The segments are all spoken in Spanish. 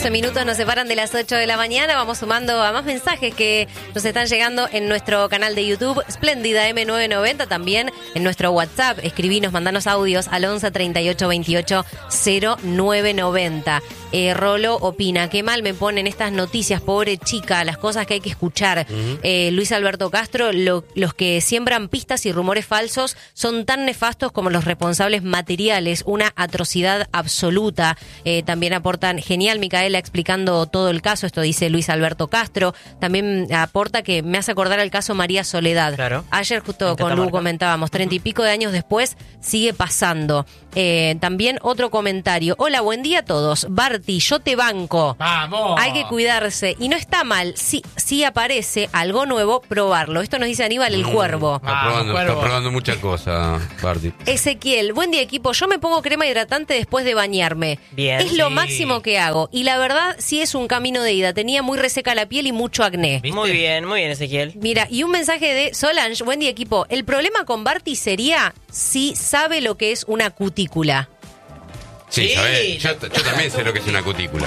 12 minutos nos separan de las 8 de la mañana. Vamos sumando a más mensajes que nos están llegando en nuestro canal de YouTube, Spléndida M990, también en nuestro WhatsApp. Escribinos, mandanos audios al 11 38 28 0990. Rolo opina, qué mal me ponen estas noticias, pobre chica, las cosas que hay que escuchar. Luis Alberto Castro, los que siembran pistas y rumores falsos son tan nefastos como los responsables materiales, una atrocidad absoluta. También aportan, genial Micaela explicando todo el caso, esto dice Luis Alberto Castro. También aporta que me hace acordar al caso María Soledad. Claro. Ayer justo con Lu comentábamos, 30 y pico de años después sigue pasando. También otro comentario. Hola, buen día a todos. Barty, yo te banco. ¡Vamos! Hay que cuidarse. Y no está mal, si aparece algo nuevo, probarlo. Esto nos dice Aníbal el Cuervo. Está probando muchas cosas, Barty. Ezequiel, buen día equipo. Yo me pongo crema hidratante después de bañarme. Bien. Es lo Sí. máximo que hago. Y la verdad, sí es un camino de ida. Tenía muy reseca la piel y mucho acné. ¿Viste? Muy bien, Ezequiel. Mira, y un mensaje de Solange, buen día equipo. El problema con Barty sería si sabe lo que es una cutícula. Sí, Sí. ¿sabés? Yo también sé lo que es una cutícula.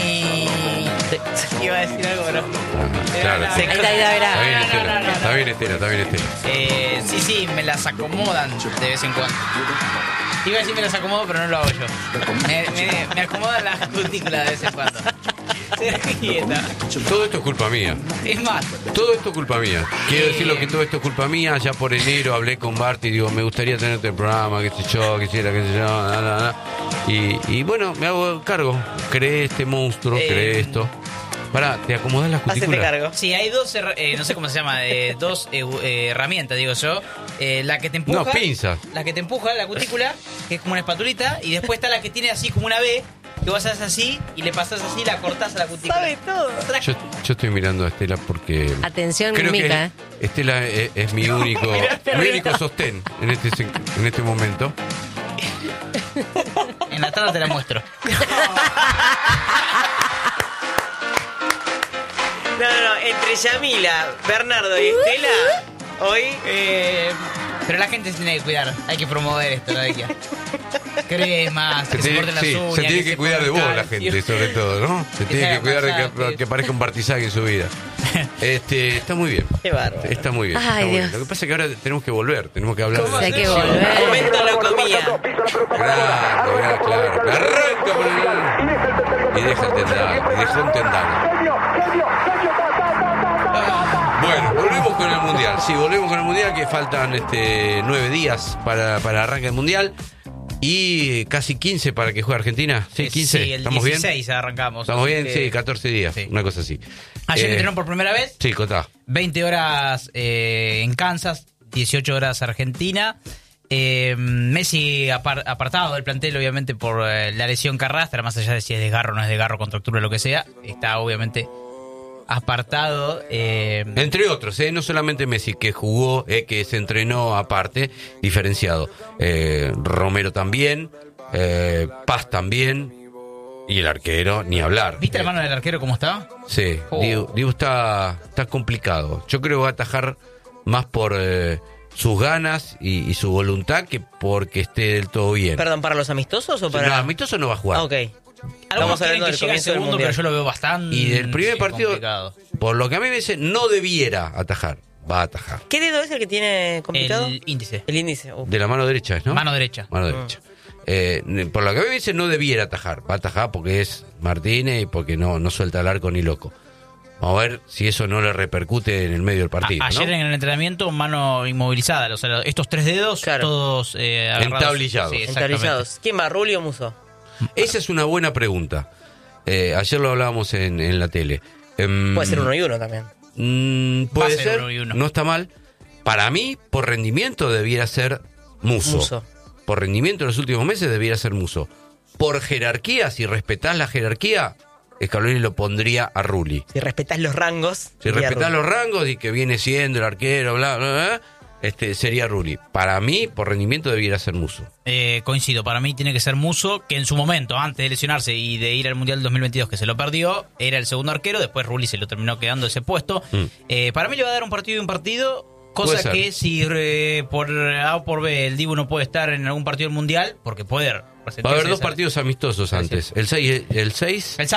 Iba a decir algo, pero... Claro, sí. Ahí está, verá. Está bien, Estela. Sí, me las acomodan de vez en cuando. Iba a decir me las acomodo, pero no lo hago yo. Me acomodan las cutículas de vez en cuando. Quieta. Todo esto es culpa mía. Es más, Todo esto es culpa mía. Quiero decirlo que todo esto es culpa mía. Ya por enero hablé con Barty y digo, me gustaría tenerte el programa, qué sé yo, quisiera, qué sé yo, Y bueno, me hago cargo. Creé este monstruo, creé esto. Pará, ¿te acomodás las Hacete cutículas? cargo. sí, hay dos, no sé cómo se llama, dos herramientas, digo yo. La que te empuja. No, pinzas. La que te empuja, la cutícula, que es como una espatulita. Y después está la que tiene así como una B, que vos haces así y le pasás así, la cortás a la cutícula. Sabe todo. Yo estoy mirando a Estela porque... Atención, Creo Mica. que Estela es mi único sostén en este momento. En la tarde te la muestro. No, entre Yamila, Bernardo y Estela, hoy... Pero la gente se tiene que cuidar. Hay que promover esto, ¿no? Cremas, que se corten las uñas. se tiene que se cuidar de pongan vos la calcio. gente, sobre todo, ¿no? Se tiene que cuidar de que aparezca un Bartizag en su vida. Está muy bien. Qué bárbaro. Está muy bien. Ay, está muy Dios. bien. Lo que pasa es que ahora tenemos que volver, tenemos que hablar de la Hay que selección. volver. Momento lo comía. Claro. Arranca por el... Y deja el tendal, y deja un tendal. Bueno, volvemos con el Mundial. Sí, volvemos con el Mundial, que faltan 9 días para arranque el Mundial. Y casi 15 para que juegue Argentina. Sí, 15. Sí, el ¿Estamos 16 bien? arrancamos. ¿Estamos bien? Así que- Sí, 14 días, Sí. una cosa así. Ayer entrenó por primera vez. Sí, contá. 20 horas en Kansas, 18 horas Argentina. Messi apartado del plantel, obviamente, por la lesión que arrastra, más allá de si es desgarro o no es desgarro, contractura o lo que sea. Está, obviamente, apartado. Entre otros, no solamente Messi, que jugó, que se entrenó aparte, diferenciado. Romero también, Paz también, y el arquero, ni hablar. ¿Viste la mano del arquero cómo está? Sí, Oh. Diego está complicado. Yo creo que va a atajar más por sus ganas y su voluntad que porque esté del todo bien. Perdón, ¿para los amistosos o para...? No, amistoso no va a jugar. Ah, ok. Algunos Estamos hablando quieren del que llegue al comienzo del segundo, Mundial. pero yo lo veo bastante. Y del primer partido, complicado. por lo que a mí me dice, no debiera atajar. Va a atajar. ¿Qué dedo es el que tiene complicado? El índice. El índice. De la mano derecha, ¿no? Mano derecha. Mano derecha. Por lo que a mí me dice, no debiera atajar. Va a atajar porque es Martínez y porque no suelta el arco ni loco. Vamos a ver si eso no le repercute en el medio del partido. Ayer ¿no? en el entrenamiento, mano inmovilizada. O sea, estos tres dedos, Claro. todos agarrados. Entablillados. Sí, exactamente. Entablillados. ¿Quién va, Rulli o Muso? Esa es una buena pregunta. Ayer lo hablábamos en la tele. Puede ser 1 y 1 también. Puede Va a ser ser, 1 y 1. no está mal. Para mí, por rendimiento, debiera ser Muso. Muso. Por rendimiento en los últimos meses, debiera ser Muso. Por jerarquía, si respetás la jerarquía, Scaloni lo pondría a Rulli. Si respetás los rangos. Si respetás los rangos y que viene siendo el arquero, bla, bla, bla, sería Rulli. Para mí, por rendimiento, debiera ser Muso. Coincido, para mí tiene que ser Muso, que en su momento, antes de lesionarse y de ir al Mundial 2022, que se lo perdió, era el segundo arquero, después Rulli se lo terminó quedando ese puesto. Para mí le va a dar un partido y un partido, Puede cosa ser. que si por A o por B el Dibu no puede estar en algún partido del Mundial, porque puede Va a haber dos partidos amistosos antes. El 6, el sábado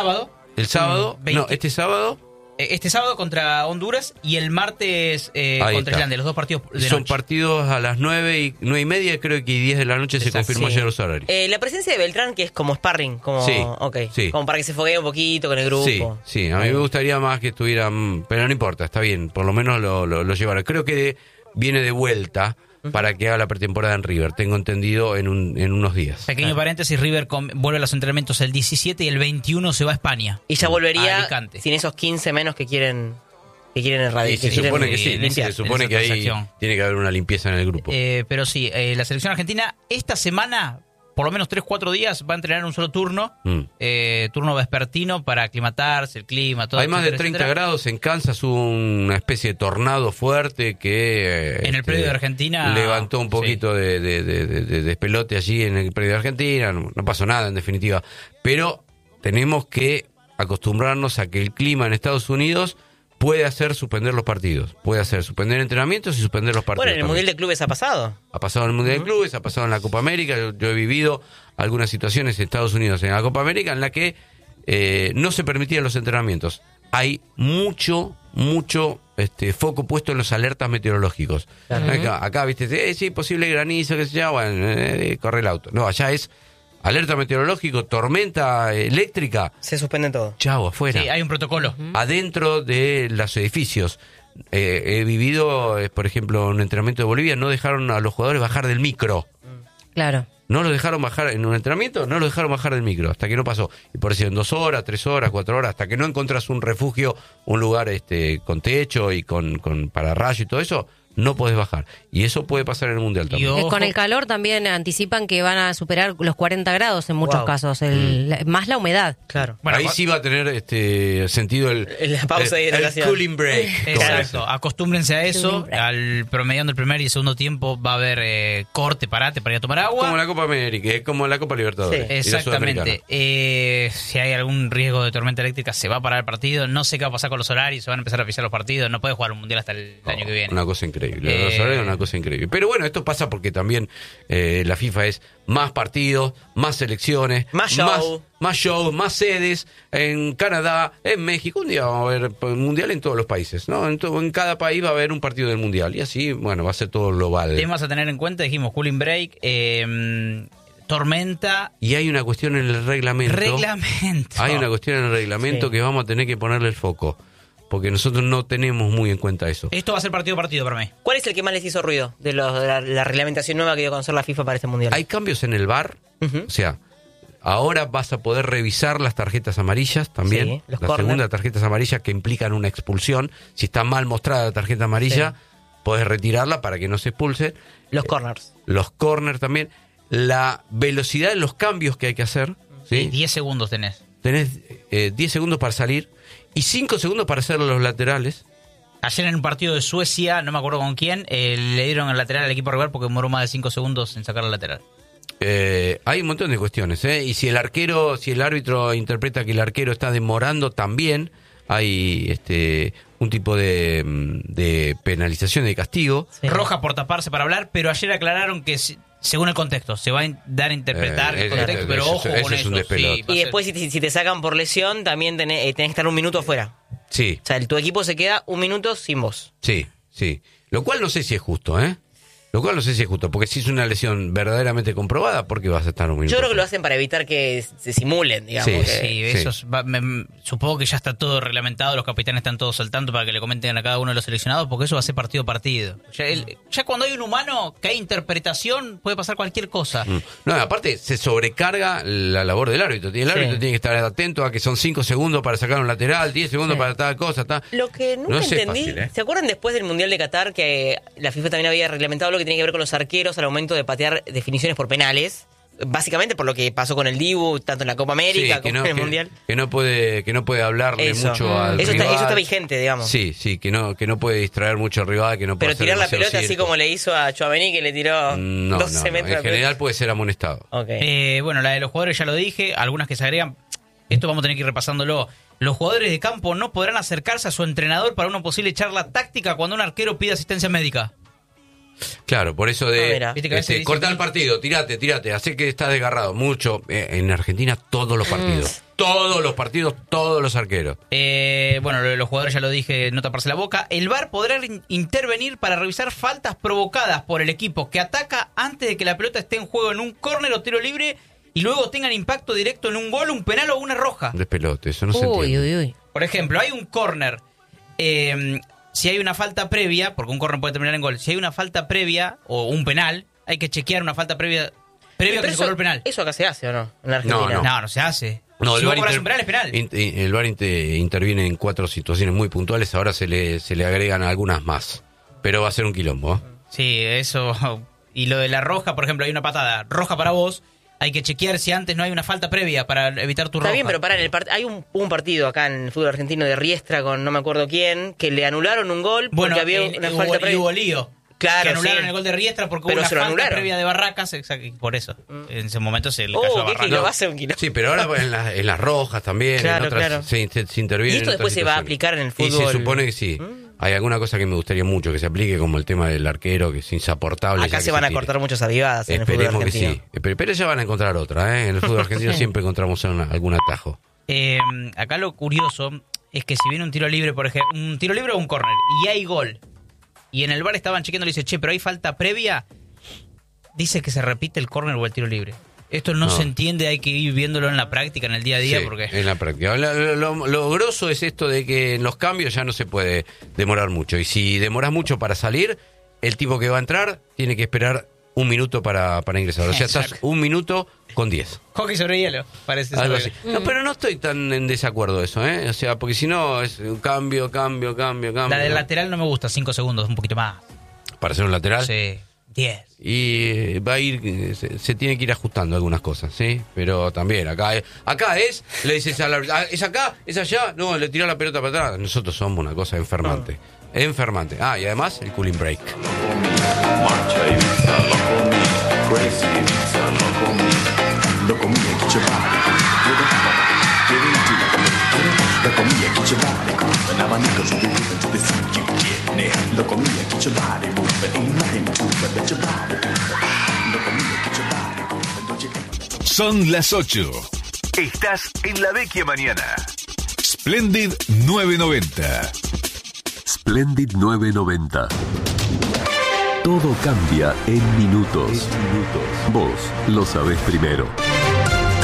El sábado, 20. este sábado. Este sábado contra Honduras y el martes contra está. Islandia, los dos partidos de Son noche. partidos a las 9:30, creo que 10 de la noche se Exacto. confirmó Sí. ayer los horarios. La presencia de Beltrán, que es como sparring, como, Sí, okay, sí. como para que se foguee un poquito con el grupo. Sí, a mí me gustaría más que estuvieran, pero no importa, está bien, por lo menos lo llevaron. Creo que viene de vuelta para que haga la pretemporada en River, tengo entendido, en unos días. Pequeño paréntesis, River vuelve a los entrenamientos el 17 y el 21 se va a España. Y ya A volvería Alicante. sin esos 15 menos que quieren erradicar. Y se supone que sí, limpiar se supone esa que ahí transacción. tiene que haber una limpieza en el grupo. Pero sí, la selección argentina esta semana, por lo menos 3-4 días, va a entrenar un solo turno, turno vespertino para aclimatarse, el clima, todo. Hay más de etcétera, 30 etcétera. grados en Kansas, hubo una especie de tornado fuerte que En el predio de Argentina, levantó un poquito de despelote allí en el predio de Argentina. No pasó nada en definitiva, pero tenemos que acostumbrarnos a que el clima en Estados Unidos puede hacer suspender los partidos, puede hacer suspender entrenamientos y suspender los partidos. Bueno, en el también. Mundial de Clubes ha pasado. Ha pasado en el Mundial de Clubes, ha pasado en la Copa América. Yo he vivido algunas situaciones en Estados Unidos en la Copa América en la que no se permitían los entrenamientos. Hay mucho foco puesto en los alertas meteorológicos. Acá viste, sí, posible granizo, que se llama, bueno, corre el auto. No, allá es alerta meteorológico, tormenta eléctrica. Se suspende todo. Chau, afuera. Sí, hay un protocolo. Adentro de los edificios. He vivido, por ejemplo, en un entrenamiento de Bolivia, no dejaron a los jugadores bajar del micro. Claro. No los dejaron bajar en un entrenamiento, no los dejaron bajar del micro, hasta que no pasó. Y por eso en 2 horas, 3 horas, 4 horas, hasta que no encontrás un refugio, un lugar con techo y con pararrayo y todo eso, no podés bajar. Y eso puede pasar en el Mundial también. Ojo. Con el calor también anticipan que van a superar los 40 grados en muchos Wow. casos, más la humedad. Claro. Bueno, ahí sí va a tener sentido La pausa de el hidratación. cooling break. Exacto, acostúmbrense a eso. Siempre. Al promediando el primer y segundo tiempo va a haber corte, parate para ir a tomar agua. Como la Copa América, es como la Copa Libertadores. Sí. y la Exactamente. Si hay algún riesgo de tormenta eléctrica, se va a parar el partido. No sé qué va a pasar con los horarios, se van a empezar a pisar los partidos. No puede jugar un mundial hasta el año que viene. Una cosa increíble. Los horarios, una cosa increíble. Pero bueno, esto pasa porque también la FIFA es más partidos, más selecciones, Más show. más shows, más sedes en Canadá, en México. Un día vamos a ver mundial en todos los países, ¿no? En cada país va a haber un partido del mundial y así, bueno, va a ser todo global. Temas a tener en cuenta, dijimos cooling break, tormenta, Y hay una cuestión en el reglamento. Hay una cuestión en el reglamento Sí. que vamos a tener que ponerle el foco. Porque nosotros no tenemos muy en cuenta eso. Esto va a ser partido a partido para mí. ¿Cuál es el que más les hizo ruido de la reglamentación nueva que dio a conocer la FIFA para este Mundial? Hay cambios en el VAR. Ujú. O sea, ahora vas a poder revisar las tarjetas amarillas también. Sí, los la corner. segunda tarjetas amarillas que implican una expulsión. Si está mal mostrada la tarjeta amarilla, podés retirarla para que no se expulse. Los corners. Los corners también. La velocidad de los cambios que hay que hacer. ¿sí? 10 segundos tenés. Tenés 10 segundos para salir y 5 segundos para hacer los laterales. Ayer en un partido de Suecia, no me acuerdo con quién, le dieron el lateral al equipo rival porque demoró más de 5 segundos en sacar el lateral. Hay un montón de cuestiones, ¿eh? Y si el árbitro interpreta que el arquero está demorando, también hay un tipo de penalización, de castigo. Sí. Roja por taparse para hablar, pero ayer aclararon que según el contexto, se va a dar a interpretar el contexto, pero eso ojo es con un eso. despelote. va a Y ser- después si te sacan por lesión, también tenés que estar un minuto afuera. Sí, O sea, tu equipo se queda un minuto sin vos. sí. Lo cual no sé si es justo, ¿eh? Porque si es una lesión verdaderamente comprobada, ¿por qué vas a estar un minuto? Yo creo que lo hacen para evitar que se simulen, digamos. Sí, que- Sí, eso supongo que ya está todo reglamentado, los capitanes están todos al tanto para que le comenten a cada uno de los seleccionados, porque eso va a ser partido a partido. Ya cuando hay un humano que hay interpretación, puede pasar cualquier cosa. No, aparte se sobrecarga la labor del árbitro. El árbitro tiene que estar atento a que son 5 segundos para sacar un lateral, 10 segundos para tal cosa. Lo que nunca No es entendí, fácil, ¿eh? ¿se acuerdan después del Mundial de Qatar que la FIFA también había reglamentado lo que tenía que ver con los arqueros al momento de patear definiciones por penales? Básicamente por lo que pasó con el Dibu, tanto en la Copa América Sí, como en el Mundial. que no puede hablarle Eso. mucho al Eso rival. está vigente, digamos. Sí, que no puede distraer mucho al rival, que no puede Pero hacer tirar la demasiado pelota así circo. como le hizo a Tchouaméni, que le tiró No, 12 metros. en general puede ser amonestado. Ok. Bueno, la de los jugadores ya lo dije, algunas que se agregan, esto vamos a tener que ir repasándolo. Los jugadores de campo no podrán acercarse a su entrenador para una posible charla táctica cuando un arquero pide asistencia médica. Claro, por eso mira. Viste que a veces dicen corta que- el partido, tirate, hace que está desgarrado mucho. En Argentina todos los partidos, todos los arqueros. Bueno, los jugadores, ya lo dije, no taparse la boca. El VAR podrá intervenir para revisar faltas provocadas por el equipo que ataca antes de que la pelota esté en juego en un córner o tiro libre y luego tengan impacto directo en un gol, un penal o una roja. Despelote, eso no se Uy, entiende. uy, uy. Por ejemplo, hay un córner. Si hay una falta previa, porque un córner puede terminar en gol, si hay una falta previa o un penal, hay que chequear una falta previa Pero que se cobró el penal. ¿Eso acá se hace o no? En la Argentina. No se hace. No, si el vos VAR cobras un penal, es penal. El VAR interviene en 4 situaciones muy puntuales, ahora se le agregan algunas más. Pero va a ser un quilombo, ¿eh? Sí, eso. Y lo de la roja, por ejemplo, hay una patada roja para vos. Hay que chequear si antes no hay una falta previa para evitar tu roja. Está bien, pero pará, hay un partido acá en el fútbol argentino de Riestra con no me acuerdo quién, que le anularon un gol porque Bueno, había una falta previa. hubo lío. Claro, que anularon sí. el gol de Riestra porque Pero hubo una se lo falta anularon. previa de Barracas. Exacto, y por eso. En ese momento se le cayó a qué Barracas. kilo, va a ser un kilo. Sí, pero ahora en las rojas también, Claro, en otras claro. se interviene. ¿Y esto en después otras se va a situaciones. aplicar en el Y fútbol? se supone que sí. Hay alguna cosa que me gustaría mucho que se aplique, como el tema del arquero, que es insoportable. Acá ya se que van a tire. cortar muchas avivadas en el fútbol Esperemos que argentino. sí. Pero ya van a encontrar otra, ¿eh? En el fútbol argentino siempre encontramos algún atajo. Acá lo curioso es que si viene un tiro libre, por ejemplo, un tiro libre o un córner, y hay gol, y en el VAR estaban chequeando y dice, che, pero hay falta previa, dice que se repite el córner o el tiro libre. Esto no se entiende, hay que ir viéndolo en la práctica, en el día a día, Sí, porque... en la práctica. Lo grosso es esto de que en los cambios ya no se puede demorar mucho. Y si demoras mucho para salir, el tipo que va a entrar tiene que esperar 1 minuto para ingresar. O sea, estás Exacto. 1 minuto con 10. Hockey sobre hielo, parece. Algo sobre- así. No, pero no estoy tan en desacuerdo de eso, ¿eh? O sea, porque si no es un cambio. La del lateral no me gusta, 5 segundos, un poquito más. Para hacer un lateral. Sí, 10. Y va a ir, se tiene que ir ajustando algunas cosas, ¿sí? Pero también, acá es, le dices al árbitro, ¿es acá? ¿Es allá? No, le tiró la pelota para atrás. Nosotros somos una cosa enfermante. Enfermante. Y además el cooling break. Marcha Ibiza, loco me, crazy Ibiza, loco me, loco me, get your body, get into it, loco me, get your body, an abanico to the rhythm to the sound you get, loco me, get your body moving, ain't nothing to but let your body move, loco me, get your body moving, don't you get. Son las 8. Estás en la Vecchia Mañana. Splendid 990. Splendid 990. Todo cambia en minutos. Vos lo sabés primero.